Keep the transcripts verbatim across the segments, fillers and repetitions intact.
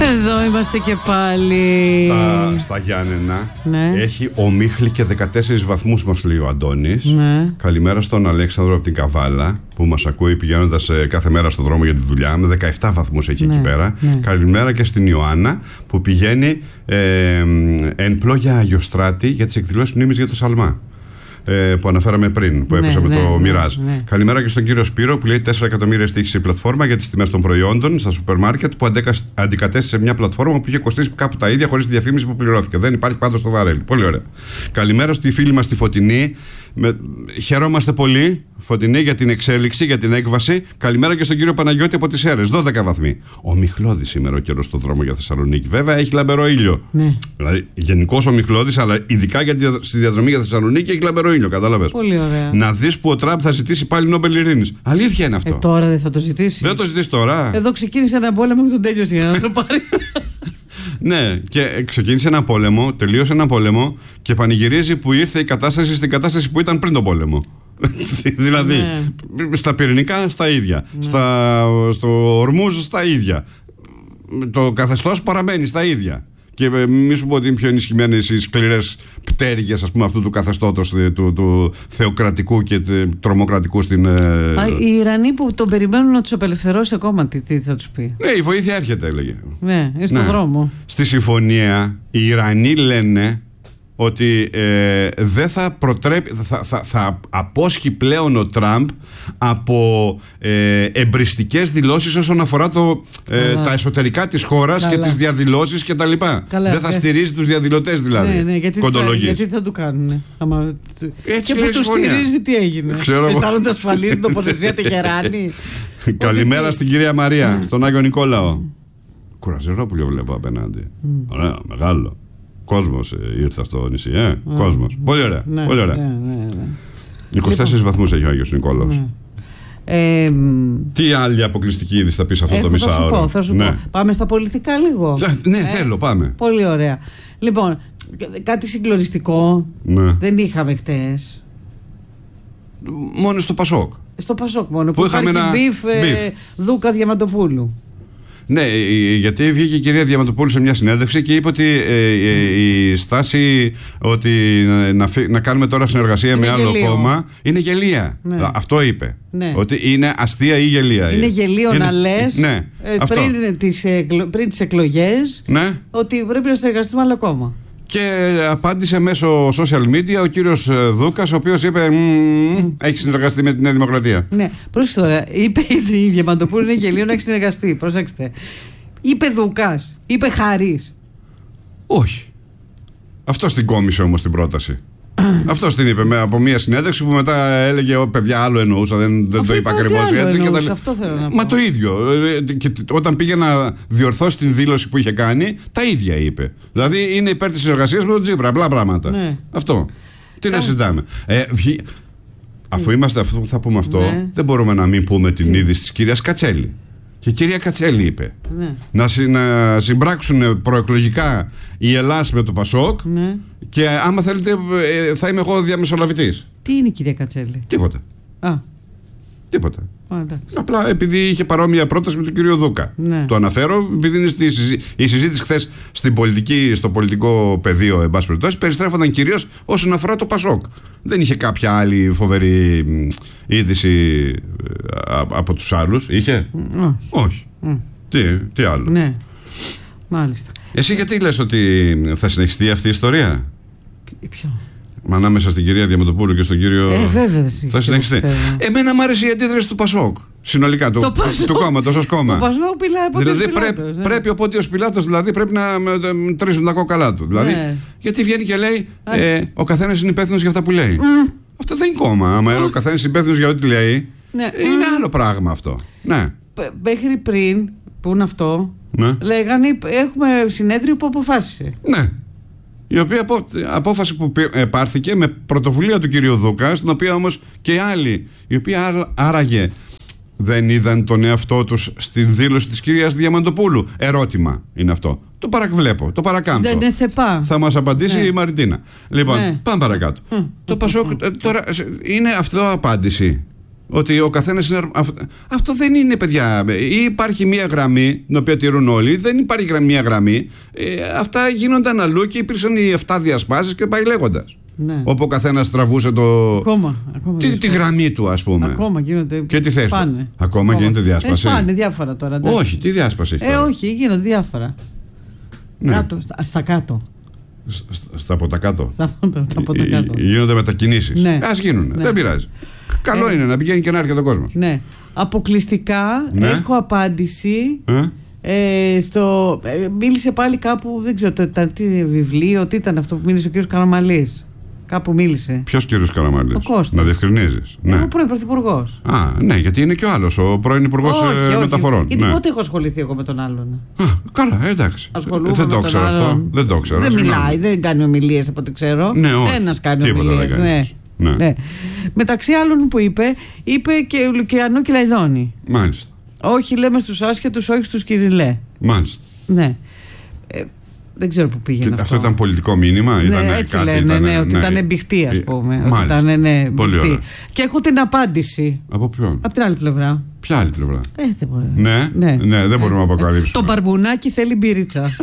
Εδώ είμαστε και πάλι. Στα, στα Γιάννενα, ναι. Έχει ομίχλη και δεκατέσσερις βαθμούς, μας λέει ο Αντώνης. Ναι. Καλημέρα στον Αλέξανδρο από την Καβάλα, που μας ακούει πηγαίνοντας κάθε μέρα στον δρόμο για τη δουλειά. Με δεκαεπτά βαθμούς έχει, ναι, εκεί πέρα, ναι. Καλημέρα και στην Ιωάννα που πηγαίνει ε, εν πλόγια Αγιοστράτη για τις εκδηλώσεις μνήμης για το Σαλμά, Ε, που αναφέραμε πριν, που έπεσε, ναι, με, ναι, το Μοιράζ. Ναι, ναι. Καλημέρα και στον κύριο Σπύρο που λέει τέσσερα εκατομμύρια στοίχησε η πλατφόρμα για τις τιμές των προϊόντων στα σούπερ μάρκετ, που αντικατέστησε μια πλατφόρμα που είχε κοστίσει κάπου τα ίδια χωρίς τη διαφήμιση που πληρώθηκε. Δεν υπάρχει πάντως στο βαρέλι. Πολύ ωραία. Καλημέρα στη φίλη μας τη Φωτεινή. Με... Χαιρόμαστε πολύ, Φωτεινή, για την εξέλιξη, για την έκβαση. Καλημέρα και στον κύριο Παναγιώτη από τις Σέρρες. δώδεκα βαθμοί. Ομιχλώδης σήμερα ο καιρός στον δρόμο για Θεσσαλονίκη. Βέβαια έχει λαμπερό ήλιο. Ναι. Δηλαδή γενικώς ομιχλώδης, αλλά ειδικά για τη, στη διαδρομή για Θεσσαλονίκη έχει λαμπερό ήλιο. Κατάλαβες. Πολύ ωραία. Να δεις που ο Τραμπ θα ζητήσει πάλι Νόμπελ Ειρήνης. Αλήθεια είναι αυτό. Ε, τώρα δεν θα το ζητήσει. Δεν το ζητήσει τώρα. Εδώ ξεκίνησε ένα πόλεμο και τον τέλειωσε για να το πάρει. Ναι, και ξεκίνησε ένα πόλεμο, τελείωσε ένα πόλεμο και πανηγυρίζει που ήρθε η κατάσταση στην κατάσταση που ήταν πριν τον πόλεμο. Δηλαδή, ναι, στα πυρηνικά στα ίδια, ναι, στα, στο Ορμούζ στα ίδια. Το καθεστώς παραμένει στα ίδια. Και μη σου πω ότι είναι πιο ενισχυμένες οι σκληρές πτέρυγες, ας πούμε, αυτού του καθεστώτος του, του θεοκρατικού και τρομοκρατικού στην. Α, οι Ιρανοί που τον περιμένουν να τους απελευθερώσει ακόμα, τι, τι θα τους πει. Ναι, η βοήθεια έρχεται, έλεγε. Ναι, είναι στον, ναι, δρόμο. Στη συμφωνία οι Ιρανοί λένε ότι ε, δεν θα προτρέπει, θα, θα, θα απόσχει πλέον ο Τραμπ από ε, εμπριστικές δηλώσεις όσον αφορά το, ε, τα εσωτερικά της χώρας. Καλά. Και τις διαδηλώσεις και τα λοιπά. Καλά. Δεν θα στηρίζει τους διαδηλωτές δηλαδή. Ναι, ναι, γιατί, θα, γιατί θα του κάνουν. Άμα... Έτσι, και που τους στηρίζει τι έγινε. Αισθάνονται ασφαλείς στην τοποθεσία Τεχεράνη. Καλημέρα στην κυρία Μαρία, mm. στον Άγιο Νικόλαο. Κουραζερόπουλο βλέπω απέναντι. Mm. Ωραία, μεγάλο. Κόσμος ε, ήρθα στο νησί, ε. Mm. Κόσμος. Πολύ ωραία. Ναι, πολύ ωραία. Ναι, ναι, ναι. είκοσι τέσσερις λοιπόν, βαθμούς έχει ο Άγιος Νικόλαος. Ναι. Ε, Τι άλλη αποκλειστική είδηση θα πεις αυτό το μισάωρο? Θα σου πω, θα σου ναι. πω. Πάμε στα πολιτικά λίγο. Ναι, ε, θέλω, πάμε. Πολύ ωραία. Λοιπόν, κάτι συγκλονιστικό, ναι, δεν είχαμε χτες. Μόνο στο Πασόκ. Στο Πασόκ μόνο, που, που είχαμε ένα μπιφ, ε, Δούκα Διαμαντοπούλου. Ναι, γιατί βγήκε η κυρία Διαμαντοπούλου σε μια συνέντευξη και είπε ότι ε, ε, η στάση ότι να, να κάνουμε τώρα συνεργασία είναι με άλλο γελίο. κόμμα είναι γελία. Ναι. Αυτό είπε. Ναι. Ότι είναι αστεία ή γελία. Είναι γελίο είναι... να λες, ναι, ε, πριν, τις, πριν τις εκλογές, ναι, ότι πρέπει να συνεργαστεί με άλλο κόμμα. Και απάντησε μέσω social media ο κύριος Δούκας, ο οποίος είπε έχει συνεργαστεί με τη Νέα Δημοκρατία. Ναι, πρόσεχε τώρα. Είπε η Διαμαντοπούλου είναι γελίο να έχει συνεργαστεί. Προσέξτε. Είπε Δούκας, είπε Χαρής. Όχι. Αυτός την κόμισε όμως την πρόταση. Αυτός την είπε με, από μια συνέντευξη που μετά έλεγε ο παιδιά άλλο εννοούσα, δεν, δεν το είπα ακριβώς έτσι. Εννοούσα, και τα... αυτό θέλω να πω. Μα το ίδιο. Και όταν πήγε να διορθώσει την δήλωση που είχε κάνει, τα ίδια είπε. Δηλαδή είναι υπέρ της συνεργασίας με τον Τσίπρα. Απλά πράγματα. Ναι. Αυτό. Τι Κα... να συζητάμε. Ε, βγει... Αφού είμαστε αυτό που θα πούμε αυτό, ναι, δεν μπορούμε να μην πούμε την είδηση της κυρίας Κατσέλη. Και η κυρία Κατσέλη είπε, ναι, να, συ, να συμπράξουν προεκλογικά η Ελλάς με το Πασόκ, ναι, και άμα θέλετε θα είμαι εγώ διαμεσολαβητής. Τι είναι η κυρία Κατσέλη? Τίποτα. Α. Τίποτα. Α, απλά επειδή είχε παρόμοια πρόταση με τον κύριο Δούκα. Ναι. Το αναφέρω επειδή είναι στη συζή... η συζήτηση χθες στην πολιτική, στο πολιτικό πεδίο, εν πάση περιπτώσει, περιστρέφονταν κυρίως όσον αφορά το Πασόκ. Δεν είχε κάποια άλλη φοβερή είδηση από τους άλλους. Είχε? Mm. Όχι. Mm. Τι, τι άλλο? Ναι. Μάλιστα. Εσύ γιατί λες ότι θα συνεχιστεί αυτή η ιστορία? Ποιο? Μα ανάμεσα στην κυρία Διαμαντοπούλου και στον κύριο. Ε, βέβαια. Θα συνεχιστεί. Εμένα μου άρεσε η αντίδραση του Πασόκ. Συνολικά του, του κόμματος ως κόμμα. Το Πασόκ πειλάει από δηλαδή, τον Πιλάτος. Πρέπει, ναι. πρέπει ο Πόντιος Πιλάτος δηλαδή πρέπει να τρίζουν τα κόκαλά του. Δηλαδή, ναι. Γιατί βγαίνει και λέει ε, ο καθένας είναι υπεύθυνος για αυτά που λέει. Mm. Αυτό δεν είναι κόμμα. Άμα mm. ο καθένας είναι υπεύθυνος για ό,τι λέει, ναι. είναι mm. άλλο πράγμα αυτό. Ναι. Μέχρι πριν, που είναι αυτό, ναι. λέγανε έχουμε συνέδριο που αποφάσισε. Ναι. Η οποία απο, απόφαση που πάρθηκε με πρωτοβουλία του κυρίου Δούκα, στην οποία όμως και οι άλλοι, οι οποίοι άραγε δεν είδαν τον εαυτό τους στην δήλωση της κυρίας Διαμαντοπούλου. Ερώτημα είναι αυτό. Το παραβλέπω, το παρακάμπτω. Δεν σε πά. Θα μας απαντήσει ναι. η Μαριτίνα. Λοιπόν, ναι. πάμε παρακάτω. Mm. Το Πασόκ τώρα είναι αυτό απάντηση. Ότι ο καθένας είναι... Αυτό δεν είναι, παιδιά. Ή υπάρχει μία γραμμή την οποία τηρούν όλοι, δεν υπάρχει μία γραμμή. Ε, αυτά γίνονταν αλλού και υπήρξαν οι εφτά διασπάσεις και πάει λέγοντας. Ναι. Όπου ο καθένας τραβούσε το... Ακόμα, ακόμα τη, τη γραμμή του, ας πούμε. Ακόμα γίνονται. Και τη θέση. Πάνε. Ακόμα, ακόμα γίνεται διάσπαση. Ε, πάνε διάφορα τώρα. Ναι. Όχι, τι διάσπαση έχει. Ε, όχι, γίνονται διάφορα. Ναι. Κάτω, στα, στα κάτω. Στα, στα από τα κάτω. Στα, στα από τα κάτω. Γίνονται μετακινήσεις. Ναι. Ας γίνουν. Ναι. Δεν πειράζει. Καλό ε, είναι να πηγαίνει και να έρχεται ο κόσμος. Ναι. Αποκλειστικά ναι. έχω απάντηση. Ε? Ε, στο, ε, μίλησε πάλι κάπου, δεν ξέρω το, το, τι βιβλίο, τι ήταν αυτό που μίλησε ο κύριος Καραμαλής. Κάπου μίλησε. Ποιος κύριος Καραμαλής? Ο Κώστας. Να διευκρινίζεις. Ναι. Ο πρώην πρωθυπουργός. Α, ναι, γιατί είναι και ο άλλος, ο πρώην υπουργός όχι, μεταφορών. Όχι, γιατί ναι. πότε έχω ασχοληθεί εγώ με τον άλλον. Α, καλά, εντάξει. Ασχολούμαι δεν με το τον ξέρω άλλον. αυτό. Δεν το ξέρω. Δεν συγγνώμη. μιλάει, δεν κάνει ομιλίες από ό,τι ξέρω. Ναι, ένας κάνει ομιλίες. Ναι. Ναι. Ναι. Μεταξύ άλλων που είπε, είπε και Λουκιανού και Λαϊδόνη. Μάλιστα. Όχι, λέμε στους άσχετους, όχι στους Κυριλέ. Μάλιστα. Ναι. Ε, δεν ξέρω που πήγαινε αυτό. Αυτό ήταν πολιτικό μήνυμα. Ναι, ήταν έτσι κάτι, λένε, ήταν, ναι, ότι ναι. ήταν εμπιχτή, ας πούμε. Μάλιστα. Ότι ήταν, ναι, πολύ ωραία. Και έχω την απάντηση. Από ποιον? Από την άλλη πλευρά. Ποια άλλη πλευρά? Ε, δεν μπορεί. Ναι, ναι, ναι, δεν μπορούμε να αποκαλύψουμε. Το μπαρμπουνάκι θέλει μπυρίτσα.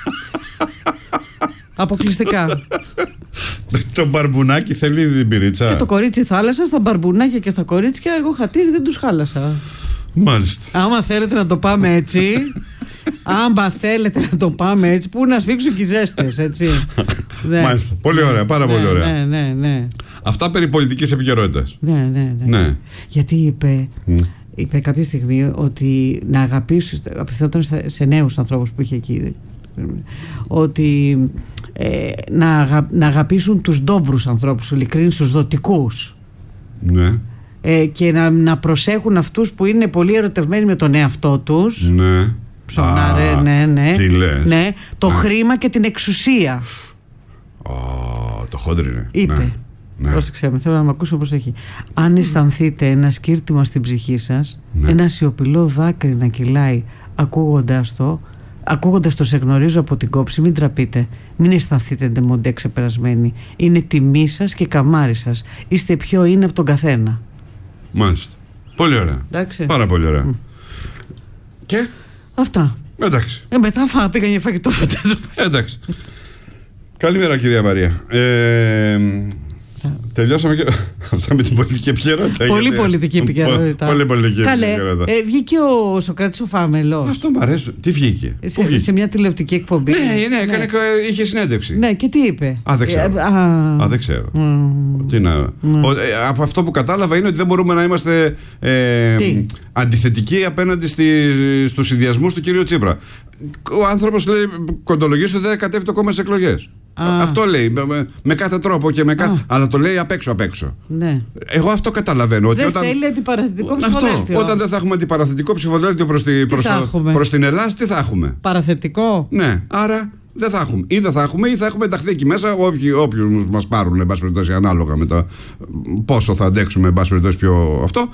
Αποκλειστικά. Το μπαρμπουνάκι θέλει την πυρίτσα. Και το κορίτσι θάλασσα, στα μπαρμπουνάκια και στα κορίτσια, εγώ χατήρι δεν τους χάλασα. Μάλιστα. Άμα θέλετε να το πάμε έτσι, άμα θέλετε να το πάμε έτσι, πού να σφίξουν και οι ζέστες, έτσι. Μάλιστα. Πολύ ωραία, πάρα ναι, πολύ ωραία. Ναι, ναι, ναι. Αυτά περί πολιτικής επικαιρότητας. Ναι, ναι, ναι. ναι. Γιατί είπε, mm. είπε κάποια στιγμή ότι να αγαπήσουν, απευθυνόταν σε νέους ανθρώπους που είχε εκεί, ότι ε, να, αγα, να αγαπήσουν τους ντόμπρους ανθρώπους, ειλικρίνους, τους δοτικούς. Ναι. Ε, και να, να προσέχουν αυτούς που είναι πολύ ερωτευμένοι με τον εαυτό τους. Ναι. Ψωνάρε, Α, ναι, ναι. Τι λες? Ναι, το χρήμα και την εξουσία. Ω, το χόντρινε. Είπε. Ναι. Ναι. Πρόσεξε με, θέλω να με ακούσω προσοχή. Αν αισθανθείτε ένα σκύρτημα στην ψυχή σας, ναι. ένα σιωπηλό δάκρυ να κυλάει ακούγοντας το, ακούγοντας το σε γνωρίζω από την κόψη, μην τραπείτε. Μην αισθανθείτε ντεμοντέ ξεπερασμένοι. Είναι τιμή σας και καμάρι σας. Είστε πιο είναι από τον καθένα. Μάλιστα. Πολύ ωραία. Εντάξει. Πάρα πολύ ωραία. Mm. Και. Αυτά. Εντάξει. Ε, μετά φά, πήγαν για φαγητό, φαντάζομαι. Εντάξει. Καλημέρα, κυρία Μαρία. Ε, τελειώσαμε και αυτά με την πολιτική επικαιρότητα. Πολύ γιατί... πολιτική επικαιρότητα. Πολύ πολιτική Καλέ, επικαιρότητα. Ε, βγήκε ο Σωκράτης ο Φάμελος. Αυτό μου αρέσει. Τι βγήκε? Σε, Πού βγήκε? σε μια τηλεοπτική εκπομπή. Ναι, ναι, έκανε, ναι. είχε συνέντευξη. Ναι, και τι είπε? Α, δεν ξέρω. Ε, α, α, δεν ξέρω. Mm, τι να... Mm. Ο, ε, από αυτό που κατάλαβα είναι ότι δεν μπορούμε να είμαστε ε, αντιθετικοί απέναντι στη, στους συνδυασμούς του κύριου Τσίπρα. Ο άνθρωπος λέει κοντολογήσει ότι δεν κατέβει το κόμμα στις εκλογές. Α. Αυτό λέει με, με κάθε τρόπο και με κάθε... αλλά το λέει απ' έξω απ' έξω. Ναι. Εγώ αυτό καταλαβαίνω. Δεν ότι όταν... θέλει αντιπαραθετικό ψηφοδέλτιο. Αυτό, όταν δεν θα έχουμε αντιπαραθετικό ψηφοδέλτιο προς, τη, προς, το, προς την Ελλάδα, τι θα έχουμε? Παραθετικό. Ναι, άρα δεν θα έχουμε. Ή δεν θα έχουμε ή θα έχουμε ενταχθεί εκεί μέσα όποιους μας πάρουν, εν πάση περιπτώσει, ανάλογα με το πόσο θα αντέξουμε, εν πάση περιπτώσει, πιο αυτό.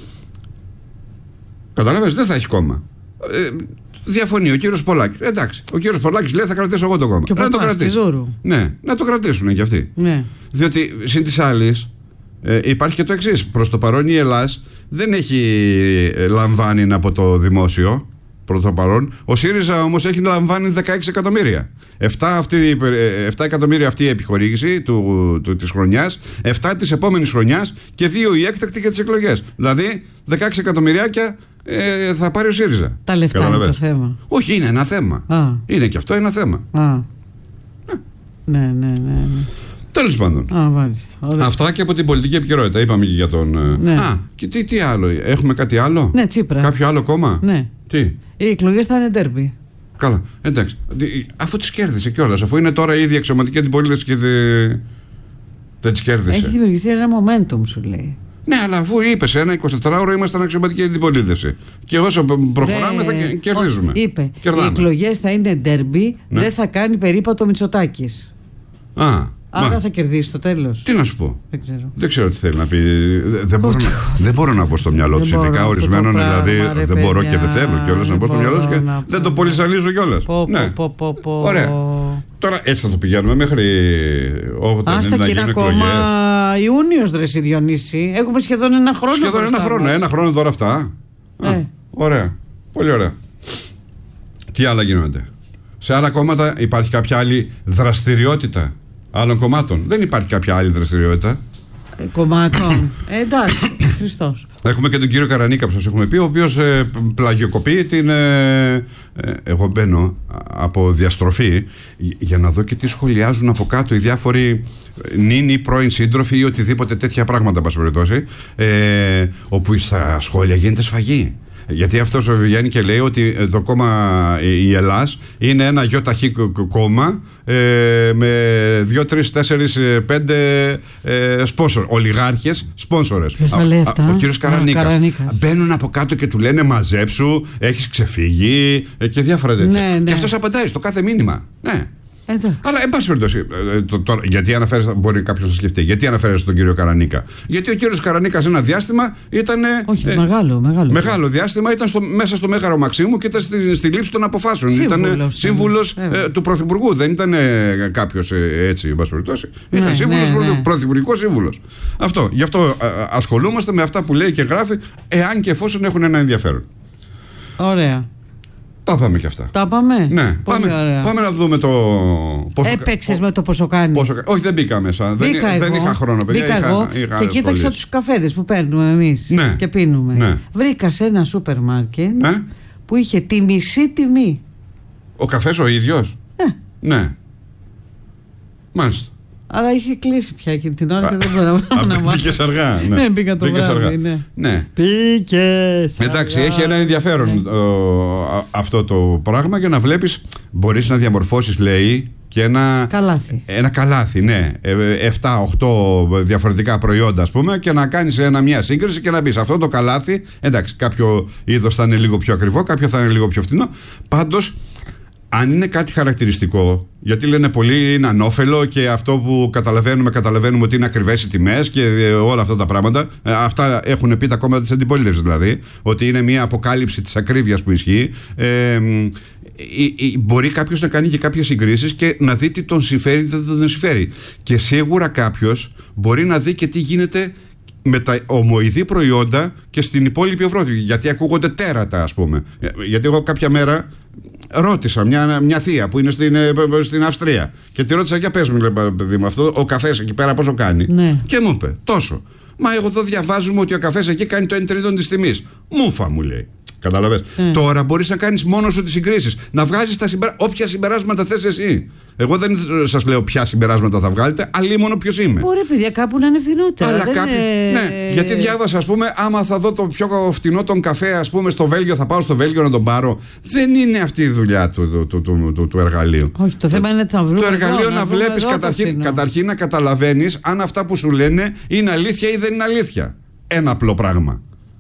Καταλαβαίνεις, δεν θα έχει κόμμα. Ε, Διαφωνεί ο κύριος Πολάκης. Εντάξει, ο κύριος Πολάκης λέει θα κρατήσω εγώ το κόμμα. Και να το κρατήσω. Ναι, να το κρατήσουν κι αυτοί. Ναι. Διότι συν της άλλης ε, υπάρχει και το εξής. Προς το παρόν η Ελλάς δεν έχει ε, λαμβάνει από το δημόσιο. Προς το παρόν. Ο ΣΥΡΙΖΑ όμως έχει λαμβάνει δεκαέξι εκατομμύρια. επτά, αυτή, επτά εκατομμύρια αυτή η επιχορήγηση του, του, της χρονιάς, επτά της επόμενης χρονιάς και δύο η έκτακτη για τις εκλογές. Δηλαδή δεκαέξι εκατομμυριάκια ε, θα πάρει ο ΣΥΡΙΖΑ. Τα λεφτά Καταλαβες. Είναι το θέμα. Όχι, είναι ένα θέμα. Α. Είναι και αυτό ένα θέμα. Α. Ναι, ναι, ναι. ναι. Τέλος πάντων. Α, αυτά και από την πολιτική επικαιρότητα. Είπαμε και για τον. Ναι. Α, και τι, τι άλλο. Έχουμε κάτι άλλο? Ναι, Τσίπρα. Κάποιο άλλο κόμμα? Ναι. Τι? Οι εκλογές θα είναι ντέρμπι. Καλά, εντάξει. Αφού τις κέρδισε κιόλας, αφού είναι τώρα ήδη εξωματική αντιπολίτευση και δε... δεν τις κέρδισε. Έχει δημιουργηθεί ένα momentum, σου λέει. Ναι, αλλά αφού είπε σε ένα εικοσιτετράωρο ήμασταν αξιωματική αντιπολίτευση. Και όσο προχωράμε θα κερδίζουμε. Είπε. Κερδάμε. Οι εκλογές θα είναι ντέρμπι, ναι. δεν θα κάνει περίπατο Μητσοτάκης. Α, Άρα Μα, θα κερδίσει το τέλος. Τι να σου πω. Δεν ξέρω. Δεν ξέρω τι θέλει να πει. Δεν μπορώ, να, δεν μπορώ να μπω στο μυαλό του. Ειδικά ορισμένων δηλαδή. Ρε, δεν παιδιά, μπορώ και δεν θέλω κιόλας να μπω στο μυαλό του και να δεν το πολυσαλίζω κιόλας. Ναι. Πω, πω, πω. Ωραία. Τώρα έτσι θα το πηγαίνουμε μέχρι όποτε είναι να γίνουν ακόμα Ιούνιος, ρε Διονύση. Έχουμε σχεδόν ένα χρόνο. Σχεδόν ένα χρόνο. Ένα χρόνο τώρα αυτά. Ε. Α, ωραία. Πολύ ωραία. Τι άλλα γίνονται. Σε άλλα κόμματα υπάρχει κάποια άλλη δραστηριότητα άλλων κομμάτων. Δεν υπάρχει κάποια άλλη δραστηριότητα. Ε, κομμάτων. Ε, εντάξει, Χριστός. Έχουμε και τον κύριο Καρανίκα που σας έχουμε πει, ο οποίος ε, πλαγιοκοπεί την. Ε, ε, εγώ μπαίνω από διαστροφή για να δω και τι σχολιάζουν από κάτω οι διάφοροι νυν ή πρώην σύντροφοι ή οτιδήποτε τέτοια πράγματα, πας περιπτώσει, ε, όπου στα σχόλια γίνεται σφαγή. Γιατί αυτός βγαίνει και λέει ότι το κόμμα η Ελλάς είναι ένα γιοταχή κόμμα ε, με δύο, τρεις, τέσσερις, πέντε ε, σπόνσορ, ολιγάρχες σπόνσορες. Ποιος τα λέει αυτά? Ο κύριος Καρανίκας. Καρανίκας. Μπαίνουν από κάτω και του λένε μαζέψου, έχεις ξεφύγει ε, και διάφορα τέτοια. Ναι, ναι. Και αυτός απαντάει στο κάθε μήνυμα. Ναι. Εντάξει. Αλλά εν πάση περιπτώσει, γιατί αναφέρεσαι, μπορεί κάποιος να σκεφτεί, γιατί αναφέρεσαι τον κύριο Καρανίκα? Γιατί ο κύριος Καρανίκας ένα διάστημα ήταν. Όχι, ε, μεγάλο, μεγάλο. Μεγάλο διάστημα ήταν στο, μέσα στο Μέγαρο Μαξίμου και ήταν στη, στη λήψη των αποφάσεων. Ήταν σύμβουλος ε, του Πρωθυπουργού. Δεν ήταν ε, κάποιος ε, έτσι, εν πάση περιπτώσει. Ναι, ήταν σύμβουλος, ναι, ναι. πρωθυπουργικός σύμβουλος. Αυτό. Γι' αυτό α, ασχολούμαστε με αυτά που λέει και γράφει, εάν και εφόσον έχουν ένα ενδιαφέρον. Ωραία. Τα πάμε και αυτά. Τα πάμε. Ναι, πάμε, πάμε να δούμε το. Πόσο... Έπαιξες με το πόσο κάνει. Πόσο... Όχι, δεν μπήκα μέσα. Μπήκα δεν, δεν είχα χρόνο, παιδιά. Μπήκα είχα, εγώ είχα και κοίταξα τους καφέδες που παίρνουμε εμείς ναι. και πίνουμε. Ναι. Βρήκα σε ένα σούπερ μάρκετ ναι. που είχε τη μισή τιμή. Ο καφές ο ίδιος. Ναι. Ναι. Μάλιστα. Αλλά είχε κλείσει πια εκείνη την ώρα και δεν μπορούσα να μάθω. Πήγες αργά. Ναι, ναι πήγα το βράδυ. Ναι. ναι. Πήγες αργά. Εντάξει, έχει ένα ενδιαφέρον ναι. ο, αυτό το πράγμα για να βλέπεις, μπορείς να διαμορφώσεις, λέει, και ένα καλάθι. Ένα καλάθι, ναι. εφτά οκτώ διαφορετικά προϊόντα, ας πούμε, και να κάνεις ένα, μια σύγκριση και να πεις αυτό το καλάθι. Εντάξει, κάποιο είδος θα είναι λίγο πιο ακριβό, κάποιο θα είναι λίγο πιο φθηνό. Πάντως, αν είναι κάτι χαρακτηριστικό, γιατί λένε πολλοί είναι ανώφελο και αυτό που καταλαβαίνουμε, καταλαβαίνουμε ότι είναι ακριβές οι τιμές και όλα αυτά τα πράγματα. Αυτά έχουν πει τα κόμματα της αντιπολίτευσης, δηλαδή, ότι είναι μια αποκάλυψη της ακρίβειας που ισχύει. Ε, μπορεί κάποιος να κάνει και κάποιες συγκρίσεις και να δει τι τον συμφέρει, τι δεν τον συμφέρει. Και σίγουρα κάποιος μπορεί να δει και τι γίνεται με τα ομοειδή προϊόντα και στην υπόλοιπη Ευρώπη. Γιατί ακούγονται τέρατα, ας πούμε. Γιατί εγώ κάποια μέρα ρώτησα μια, μια θεία που είναι στην, στην Αυστρία και τη ρώτησα, για πες μου, λέει, παιδί μου, αυτό ο καφές εκεί πέρα πόσο κάνει? Ναι. Και μου είπε τόσο. Μα εγώ εδώ διαβάζουμε ότι ο καφές εκεί κάνει το ένα τρίτο της τιμής. Μούφα, μου λέει. Καταλαβες. Mm. Τώρα μπορείς να κάνεις μόνος σου τις συγκρίσεις. Να βγάζεις τα συμπερα... όποια συμπεράσματα θες εσύ. Εγώ δεν σας λέω ποια συμπεράσματα θα βγάλετε, αλλήμονο ποιος είμαι. Μπορεί, παιδιά, κάπου να είναι φθηνότερα. Αλλά δεν κάποιοι... είναι... Ναι, γιατί διάβασα, ας πούμε, άμα θα δω το πιο φτηνό τον καφέ, ας πούμε, στο Βέλγιο, θα πάω στο Βέλγιο να τον πάρω. Δεν είναι αυτή η δουλειά του, του, του, του, του, του εργαλείου. Όχι, το θέμα είναι ότι θα βρούμε. Το εργαλείο εδώ, να βλέπεις καταρχήν, καταρχήν να καταλαβαίνεις αν αυτά που σου λένε είναι αλήθεια ή δεν είναι αλήθεια. Ένα απλό πράγμα.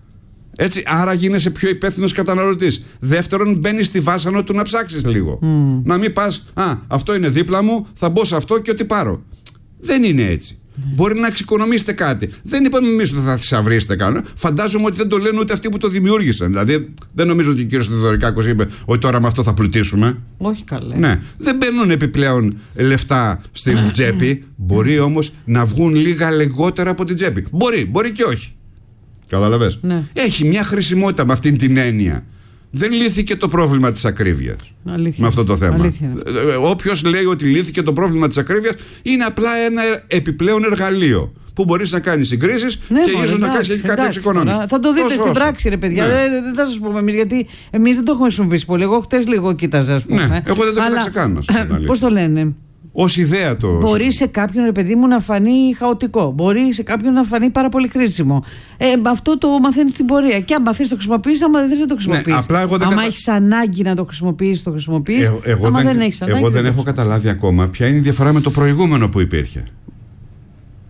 Έτσι, άρα γίνεσαι πιο υπεύθυνος καταναλωτής. Δεύτερον, μπαίνεις στη βάσανο του να ψάξεις λίγο. Mm. Να μην πας, α, αυτό είναι δίπλα μου, θα μπω σε αυτό και ό,τι πάρω. Δεν είναι έτσι. Mm. Μπορεί να εξοικονομήσετε κάτι. Δεν είπαμε εμείς ότι θα θησαυρίσετε κανένα. Φαντάζομαι ότι δεν το λένε ούτε αυτοί που το δημιούργησαν. Δηλαδή, δεν νομίζω ότι ο κύριος Θεοδωρικάκος είπε ότι τώρα με αυτό θα πλουτίσουμε. Όχι καλά. Ναι. Δεν μπαίνουν επιπλέον λεφτά στην τσέπη. Μπορεί όμως να βγουν λίγα λιγότερα από την τσέπη. Μπορεί, μπορεί και όχι. Καταλαβες. Ναι. Έχει μια χρησιμότητα με αυτήν την έννοια. Δεν λύθηκε το πρόβλημα της ακρίβειας. Αλήθεια. Με αυτό το θέμα. Αλήθεια. Όποιος λέει ότι λύθηκε το πρόβλημα της ακρίβειας, είναι απλά ένα επιπλέον εργαλείο που μπορείς να κάνεις συγκρίσεις ναι, και μωρέ, ίσως εντάξει, να κάνεις και κάποια εξοικονόμηση. Θα το δείτε τόσο στην όσο. πράξη, ρε παιδιά. Ναι. Δεν, δεν θα σας πούμε εμείς, γιατί εμείς δεν το έχουμε χρησιμοποιήσει πολύ. Εγώ χτες λίγο κοίταζα, ας πούμε. Ναι, εγώ δεν το κοίταξα καν. Πώς το λένε. Ως ιδέα το. Μπορεί σε κάποιον, ρε παιδί μου, να φανεί χαοτικό. Μπορεί σε κάποιον να φανεί πάρα πολύ χρήσιμο. Ε, αυτό το μαθαίνει στην πορεία. Και αν μαθαίνει το χρησιμοποιήσει, άμα δεν θε να το χρησιμοποιήσει. Ναι, απλά εγώ δεν άμα κατα... έχει ανάγκη να το χρησιμοποιήσει, το χρησιμοποιήσει. Εγώ, εγώ άμα δεν, δεν έχει ανάγκη. Εγώ δεν το... έχω καταλάβει ακόμα ποια είναι η διαφορά με το προηγούμενο που υπήρχε.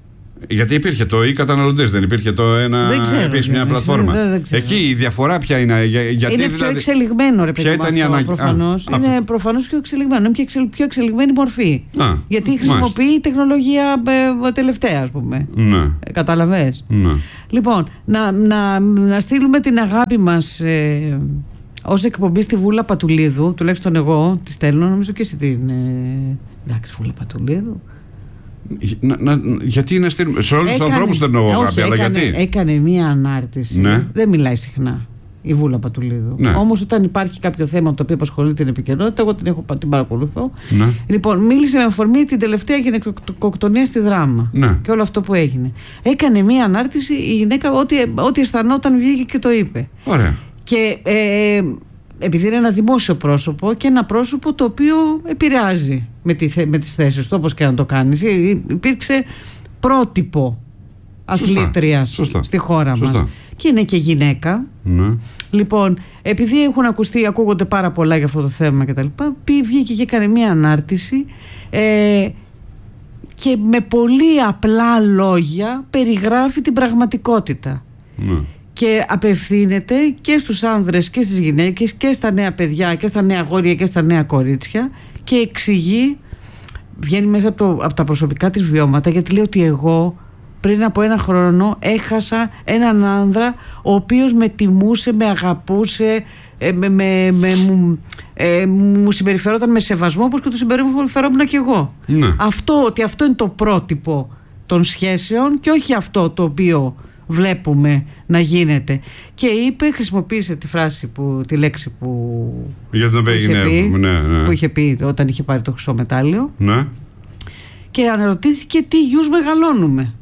Γιατί υπήρχε το ή καταναλωτές, δεν υπήρχε το ένα επίσης μια πλατφόρμα. Δεν, δεν Εκεί η διαφορά ποια είναι? Για, γιατί, είναι δηλαδή, πιο εξελιγμένο, ρε παιδί μου. Ποια ήταν η ανάγκη? Προφανώς. Α, είναι α, προφανώς πιο εξελιγμένο. Είναι πιο, εξελ, πιο εξελιγμένη μορφή. Α, γιατί χρησιμοποιεί μάλιστα. τεχνολογία ε, τελευταία, ας πούμε. Ναι. Ε, καταλαβες. Ναι. Λοιπόν, να, να, να στείλουμε την αγάπη μας ε, ως εκπομπή στη Βούλα Πατουλίδου. Τουλάχιστον εγώ τη στέλνω, νομίζω και εσύ την. Ε, εντάξει, Βούλα Πατουλίδου. Να, να, γιατί να στείλουμε. Σε όλους τους ανθρώπους δεν εννοώ αγάπη, αλλά έκανε, γιατί. Έκανε μία ανάρτηση. Ναι. Δεν μιλάει συχνά η Βούλα Πατουλίδου. Ναι. Όμως όταν υπάρχει κάποιο θέμα το οποίο απασχολεί την επικαιρότητα, εγώ την, έχω, την παρακολουθώ. Ναι. Λοιπόν, μίλησε με αφορμή την τελευταία γυναικοκτονία στη Δράμα. Ναι. Και όλο αυτό που έγινε. Έκανε μία ανάρτηση η γυναίκα, ό,τι, ό,τι αισθανόταν βγήκε και το είπε. Ωραία. Και ε, επειδή είναι ένα δημόσιο πρόσωπο και ένα πρόσωπο το οποίο επηρεάζει με, τη, με τις θέσεις του, όπως και να το κάνεις, υπήρξε πρότυπο αθλήτριας Σωστά. στη χώρα Σωστά. μας και είναι και γυναίκα. Ναι. Λοιπόν, επειδή έχουν ακουστεί, ακούγονται πάρα πολλά για αυτό το θέμα και τα λοιπά, βγήκε και έκανε μια ανάρτηση ε, και με πολύ απλά λόγια περιγράφει την πραγματικότητα. Ναι. Και απευθύνεται και στους άνδρες και στις γυναίκες και στα νέα παιδιά και στα νέα αγόρια και στα νέα κορίτσια και εξηγεί, βγαίνει μέσα από, το, από τα προσωπικά της βιώματα, γιατί λέει ότι εγώ πριν από ένα χρόνο έχασα έναν άνδρα ο οποίος με τιμούσε, με αγαπούσε, ε, με, με, με, μου, ε, μου συμπεριφερόταν με σεβασμό όπως και του συμπεριφερόμουν και εγώ. Ναι. Αυτό, ότι αυτό είναι το πρότυπο των σχέσεων και όχι αυτό το οποίο βλέπουμε να γίνεται. Και είπε, χρησιμοποίησε τη φράση που, τη λέξη που, Για τον που, είχε πει, ναι, ναι. που είχε πει όταν είχε πάρει το χρυσό μετάλλιο. Ναι. Και αναρωτήθηκε τι γιους μεγαλώνουμε.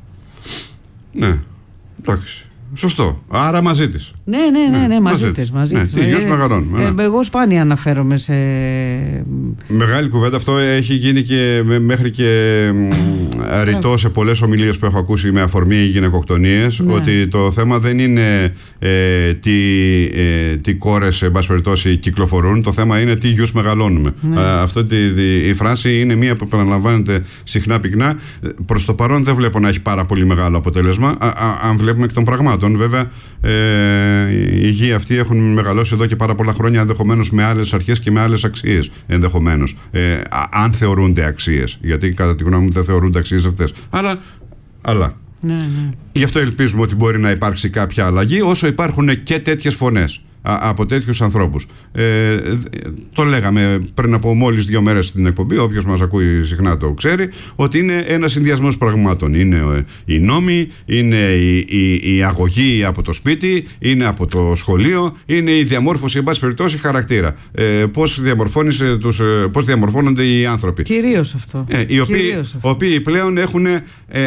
Ναι, εντάξει. Σωστό. Άρα μαζί της. Ναι, ναι, ναι, ναι, μαζί της. Μαζί ναι, της. Τι γιους μεγαλώνουμε. Ε, ναι. Εγώ σπάνια αναφέρομαι σε... Μεγάλη κουβέντα. Αυτό έχει γίνει και μέχρι και ρητό σε πολλές ομιλίες που έχω ακούσει με αφορμή γυναικοκτονίες, ναι. ότι το θέμα δεν είναι ε, τι, ε, τι κόρες, εν πάση περιπτώσει, κυκλοφορούν. Το θέμα είναι τι γιους μεγαλώνουμε. Ναι. Α, αυτή τη, η φράση είναι μία που επαναλαμβάνεται συχνά πυκνά. Προς το παρόν δεν βλέπω να έχει πάρα πολύ μεγάλο αποτέλεσμα, α, α, αν βλέπουμε εκ των πραγμάτων. Βέβαια, ε, οι γη αυτοί έχουν μεγαλώσει εδώ και πάρα πολλά χρόνια, ενδεχομένως με άλλες αρχές και με άλλες αξίες. Ενδεχομένως. Ε, αν θεωρούνται αξίες. Γιατί κατά τη γνώμη μου δεν θεωρούνται αξίες αυτές. Αλλά. αλλά. Ναι, ναι. Γι' αυτό ελπίζουμε ότι μπορεί να υπάρξει κάποια αλλαγή, όσο υπάρχουν και τέτοιες φωνές από τέτοιους ανθρώπους. Ε, το λέγαμε πριν από μόλις δύο μέρες στην εκπομπή, όποιος μας ακούει συχνά το ξέρει, ότι είναι ένας συνδυασμός πραγμάτων. Είναι οι νόμοι, είναι η, η, η αγωγή από το σπίτι, είναι από το σχολείο, είναι η διαμόρφωση, εν πάση περιπτώσει, χαρακτήρα. Ε, πώς, τους, πώς διαμορφώνονται οι άνθρωποι. Κυρίως αυτό. Ε, οι οποίοι, Κυρίως αυτό. οποίοι πλέον έχουν ε,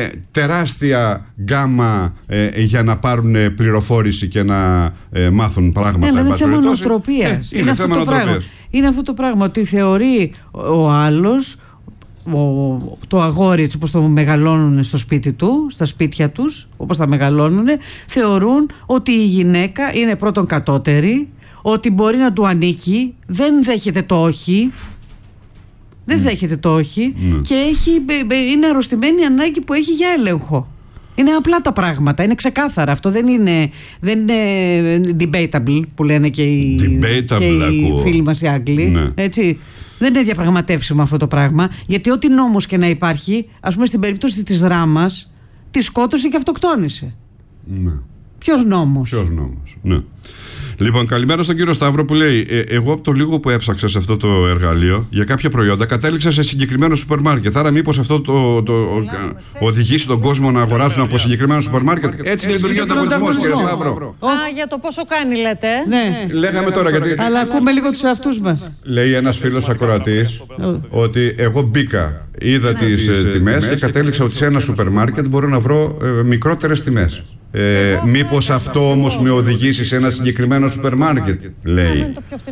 τεράστια γκάμα ε, για να πάρουν πληροφόρηση και να ε, μάθουν πράγματα. Ναι, είναι θέμα νοοτροπίας. Ε, είναι, είναι, αυτό το πράγμα. είναι αυτό το πράγμα ότι θεωρεί ο άλλος, ο, το αγόρι, έτσι όπως το μεγαλώνουν στο σπίτι του, στα σπίτια τους, όπως τα μεγαλώνουν, θεωρούν ότι η γυναίκα είναι πρώτον κατώτερη, ότι μπορεί να του ανήκει, δεν δέχεται το όχι. Δεν mm. δέχεται το όχι mm. και έχει, είναι αρρωστημένη η ανάγκη που έχει για έλεγχο. Είναι απλά τα πράγματα, είναι ξεκάθαρα. Αυτό δεν είναι, δεν είναι debatable που λένε και οι, και οι φίλοι μας οι Άγγλοι. Ναι. Έτσι. Δεν είναι διαπραγματεύσιμο αυτό το πράγμα. Γιατί ό,τι νόμος και να υπάρχει, ας πούμε στην περίπτωση της Δράμας, τη σκότωσε και αυτοκτόνησε. Ναι. Ποιος νόμος? Ποιος νόμος, ναι. Λοιπόν, καλημέρα στον κύριο Σταύρο που λέει: ε, Εγώ από το λίγο που έψαξα σε αυτό το εργαλείο για κάποια προϊόντα κατέληξα σε συγκεκριμένο σούπερ μάρκετ. Άρα, μήπως αυτό το, το, το οδηγήσει τον κόσμο να αγοράζουν από συγκεκριμένο σούπερ μάρκετ? Έτσι λειτουργεί ο ανταγωνισμός, κύριε Σταύρο. Α, για το πόσο κάνει, λέτε. Ναι. Λέγαμε τώρα γιατί. Αλλά ακούμε λίγο τους εαυτούς μας. Λέει ένας φίλος ακροατής ότι εγώ μπήκα, είδα τις τιμές και κατέληξα ότι σε ένα σούπερ μάρκετ μπορώ να βρω μικρότερες τιμές. Ε, μίπως αυτό όμως με οδηγήσει σε ένα συγκεκριμένο σούπερ μάρκετ, λέει.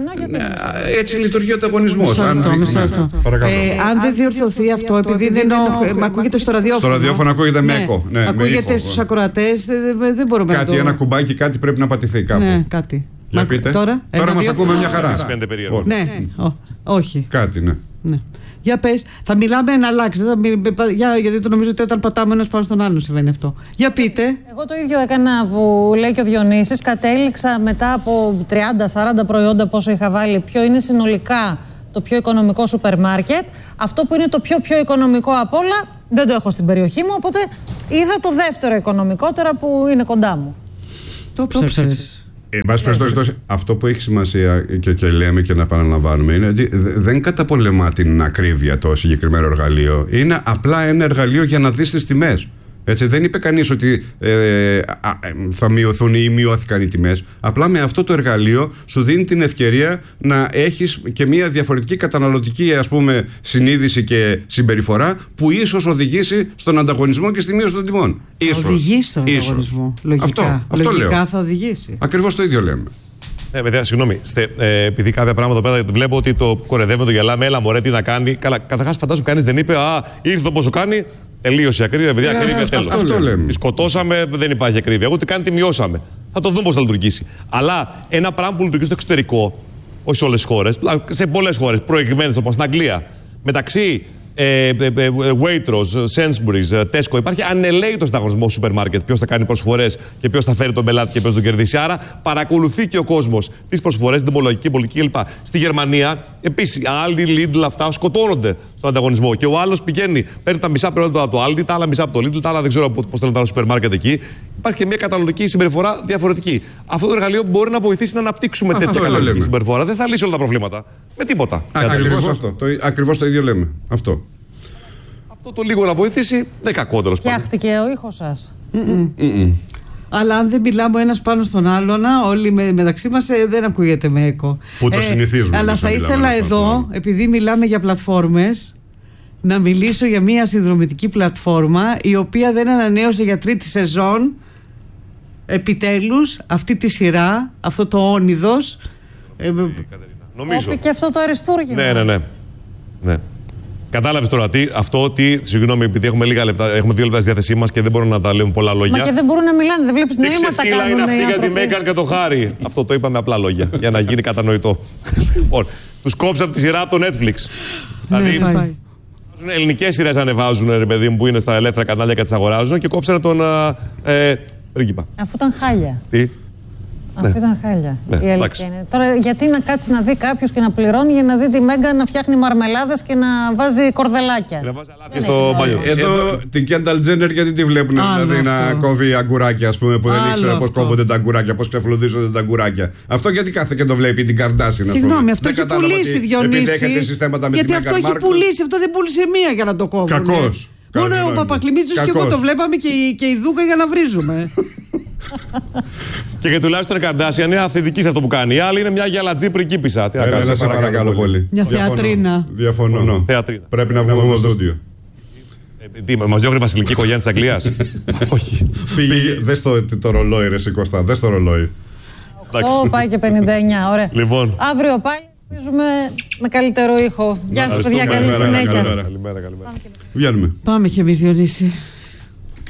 Ε, έτσι λειτουργεί ο ανταγωνισμός. Αν, αν δεν διορθωθεί αυτό, επειδή δεν ακούγεται στο ραδιόφωνο. Στο ραδιόφωνο ακούγεται με έκο. Ναι, ακούγεται στους ακροατές, δεν μπορούμε κάτι, να το... ένα κουμπάκι, κάτι πρέπει να πατηθεί κάπου. Ναι, κάτι. Για πείτε. Τώρα, Τώρα μας ακούμε μια χαρά. Ναι, όχι. Κάτι, ναι. Ναι. Για πες, θα μιλάμε να αλλάξει. Θα μιλ... για... Γιατί το νομίζω ότι όταν πατάμε ένας πάνω στον άλλο συμβαίνει αυτό. Για πείτε. Εγώ το ίδιο έκανα που λέει και ο Διονύσης. Κατέληξα μετά από τριάντα σαράντα προϊόντα πόσο είχα βάλει, ποιο είναι συνολικά το πιο οικονομικό σούπερ μάρκετ. Αυτό που είναι το πιο πιο οικονομικό απ' όλα δεν το έχω στην περιοχή μου. Οπότε είδα το δεύτερο οικονομικότερα που είναι κοντά μου. Το ψάξες. Εν πάση περιπτώσει, αυτό που έχει σημασία και, και λέμε και να επαναλαμβάνουμε είναι ότι δεν καταπολεμά την ακρίβεια το συγκεκριμένο εργαλείο. Είναι απλά ένα εργαλείο για να δεις τις τιμές. Έτσι, δεν είπε κανείς ότι ε, α, θα μειωθούν ή μειώθηκαν οι τιμές. Απλά με αυτό το εργαλείο σου δίνει την ευκαιρία να έχεις και μια διαφορετική καταναλωτική, ας πούμε, συνείδηση και συμπεριφορά που ίσως οδηγήσει στον ανταγωνισμό και στη μείωση των τιμών. Ίσως. Οδηγήσει στον ίσως. ανταγωνισμό. Λογικά, αυτό, αυτό Λογικά λέω. θα οδηγήσει. Ακριβώς το ίδιο λέμε. Ναι, παιδιά, συγγνώμη. Στε, ε, επειδή κάποια πράγματα εδώ πέρα βλέπω ότι το κορεδεύουμε, το γελάμε, έλα μωρέ, τι να κάνει. Καλά, καταρχάς φαντάζομαι κανείς δεν είπε, α, ήρθε το πόσο κάνει. Τελείωσε η ακρίβεια, παιδιά. Yeah, Ακρίβεια τέλος. Αυτό λέμε. Τη σκοτώσαμε, δεν υπάρχει ακρίβεια. Ούτε καν τη μειώσαμε. Θα το δούμε πώς θα λειτουργήσει. Αλλά ένα πράγμα που λειτουργεί στο εξωτερικό, όχι σε όλες τις χώρες, σε πολλές χώρες, προηγμένες, όπως στην Αγγλία, μεταξύ ε, ε, ε, Waitrose, Sainsbury's, Tesco, υπάρχει ανελαίητος ανταγωνισμός στο σούπερ μάρκετ. Ποιος θα κάνει προσφορές και ποιος θα φέρει τον πελάτη και ποιος τον κερδίσει. Άρα παρακολουθεί και ο κόσμος τις προσφορές, την τιμολογική πολιτική κλπ. Στη Γερμανία, επίσης, Aldi, Lidl, αυτά σκοτώνονται στον ανταγωνισμό. Και ο άλλος πηγαίνει, παίρνει τα μισά προϊόντα από το Aldi, τα άλλα μισά από το Lidl, τα άλλα δεν ξέρω πώς θέλουν τα σούπερ μάρκετ εκεί. Υπάρχει και μια καταναλωτική συμπεριφορά διαφορετική. Αυτό το εργαλείο μπορεί να βοηθήσει να αναπτύξουμε τέτοια καταναλωτική συμπεριφορά. Δεν θα λύσει όλα τα προβλήματα. Με τίποτα. Ακριβώς αυτό. Το, ακριβώς το ίδιο λέμε. Αυτό. Αυτό το λίγο να βοηθήσει δεν είναι κακό, τέλος πάντων. Φτιάχτηκε ο ήχος σας. Mm-mm. Mm-mm. Αλλά αν δεν μιλάμε ο ένας πάνω στον άλλον, όλοι με, μεταξύ μας ε, δεν ακούγεται με έκο. Που το ε, συνηθίζουμε. Αλλά θα ήθελα εδώ, επειδή μιλάμε για πλατφόρμες, να μιλήσω για μια συνδρομητική πλατφόρμα η οποία δεν ανανέωσε για τρίτη σεζόν επιτέλους αυτή τη σειρά, αυτό το όνειδος. Ε, νομίζω. Όπι και αυτό το αριστούργημα. Ναι, ναι, ναι. ναι. Κατάλαβες τώρα τι, αυτό τι, συγγνώμη, επειδή έχουμε λίγα λεπτά, έχουμε δύο λεπτά στη διάθεσή μας και δεν μπορούμε να τα λέμε πολλά λόγια. Μα και δεν μπορούν να μιλάνε, δεν βλέπεις νοήματα κάνουν. Τι είναι αυτή για τη Μέγαν και το Χάρη. Αυτό το είπαμε απλά λόγια, για να γίνει κατανοητό. Λοιπόν, τους κόψαν τη σειρά από το Netflix. Δηλαδή, ελληνικές σειρές ανεβάζουν, ρε παιδί μου, που είναι στα ελεύθερα κανάλια και τις αγοράζουν και κόψανε τον ε, πρίγκιπα. Αφού ήταν χάλια. Τι. Αφού ναι. ήταν χάλια. Ναι, η αλήθεια είναι. Τώρα, γιατί να κάτσει να δει κάποιο και να πληρώνει για να δει τη Μέγαν να φτιάχνει μαρμελάδες και να βάζει κορδελάκια. Και να βάζει αλάτι στο μπάνιο. Εδώ, Εδώ την Κένταλ Τζένερ, γιατί τη βλέπουν δηλαδή αυτό. Να κόβει αγκουράκια, ας πούμε, που δεν ήξερα πώς κόβονται τα αγκουράκια, πώς ξεφλουδίζονται τα αγκουράκια. Αυτό γιατί κάθε και το βλέπει την Καρντάσιν, ας πούμε. Συγγνώμη, αυτό έχει πουλήσει, Διονύση. Γιατί αυτό έχει πουλήσει, αυτό δεν πούλησε μία για να το κόβουν. Κακός. Μόνο ο Παπακλημίτσος και εγώ το βλέπαμε και η Δούκα για να βρίζουμε. Και, και τουλάχιστον η Καρντάσιαν είναι αυθεντική σε αυτό που κάνει. Η άλλη είναι μια γυαλατζή πριγκίπισσα. Τι να κάνει, σε παρακαλώ πολύ. Μια θεατρίνα. Διαφωνώ. Πρέπει να βγούμε στο στούντιο. Τι, μας διώχνει η βασιλική οικογένεια της Αγγλίας. Όχι. Πήγε, δες το, το ρολόι ρε Κώστα, δες το ρολόι. Ω, πάει και πενήντα εννιά, ωραία. Λοιπόν. Αύριο πάλι παίζουμε με καλύτερο ήχο. Γεια σας παιδιά, καλή συνέχεια. Καλημέρα, καλημέρα. Βγαίνουμε. Πάμε και εμείς, Διονύση.